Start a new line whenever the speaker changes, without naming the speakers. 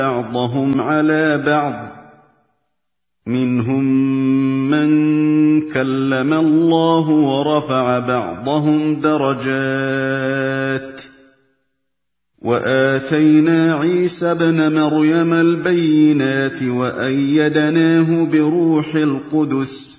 بَعْضَهُمْ عَلَىٰ بَعْضٍ ۚ مِّنْهُم مَّن كَلَّمَ اللَّهُ وَرَفَعَ بَعْضَهُمْ دَرَجَاتٍ ۚ وَآتَيْنَا عِيسَى ابْنَ مَرْيَمَ الْبَيِّنَاتِ وَأَيَّدْنَاهُ بِرُوحِ الْقُدُسِ